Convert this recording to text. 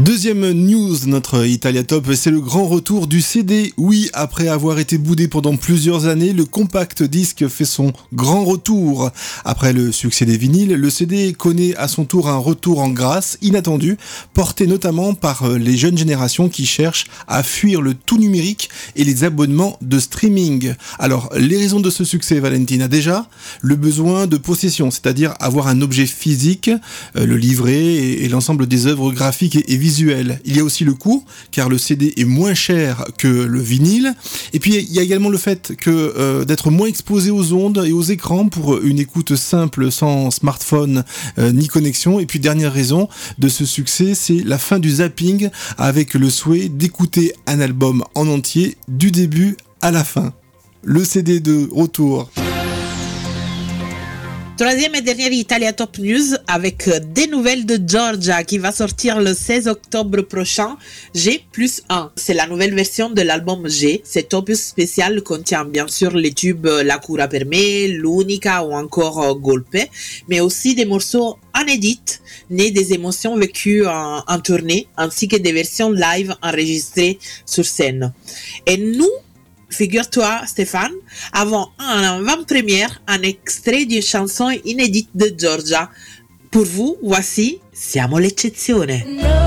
Deuxième news de notre Italia Top, c'est le grand retour du CD. Oui, après avoir été boudé pendant plusieurs années, le compact disque fait son grand retour. Après le succès des vinyles, le CD connaît à son tour un retour en grâce inattendu, porté notamment par les jeunes générations qui cherchent à fuir le tout numérique et les abonnements de streaming. Alors, les raisons de ce succès, Valentina, déjà, le besoin de possession, c'est-à-dire avoir un objet physique, le livret et l'ensemble des œuvres graphiques et visuel. Il y a aussi le coût, car le CD est moins cher que le vinyle. Et puis il y a également le fait que d'être moins exposé aux ondes et aux écrans pour une écoute simple sans smartphone ni connexion. Et puis dernière raison de ce succès, c'est la fin du zapping avec le souhait d'écouter un album en entier du début à la fin. Le CD de retour. Troisième et dernière Italia Top News avec des nouvelles de Giorgia qui va sortir le 16 octobre prochain, G+1. C'est la nouvelle version de l'album G. Cet opus spécial contient bien sûr les tubes La cura per me, L'unica ou encore Golpe, mais aussi des morceaux inédits nés des émotions vécues en tournée ainsi que des versions live enregistrées sur scène. Et nous, figure-toi, Stéphane, avons en avant-première un extrait d'une chanson inédite de Giorgia. Pour vous, voici Siamo l'eccezione.